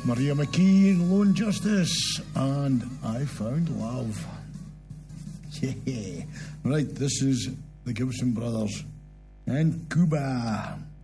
Maria McKee, Lone Justice, and I Found Love. Yeah. Right, this is the Gibson Brothers and Cuba.